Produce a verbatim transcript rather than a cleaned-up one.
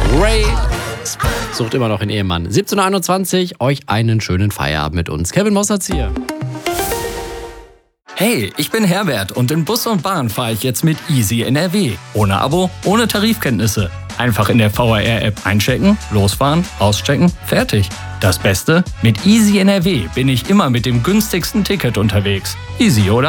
Ray sucht immer noch einen Ehemann. siebzehn Uhr einundzwanzig, euch einen schönen Feierabend mit uns. Kevin Mossert's hier. Hey, ich bin Herbert und in Bus und Bahn fahre ich jetzt mit Easy N R W. Ohne Abo, ohne Tarifkenntnisse. Einfach in der V R R-App einchecken, losfahren, auschecken, fertig. Das Beste? Mit Easy N R W bin ich immer mit dem günstigsten Ticket unterwegs. Easy, oder?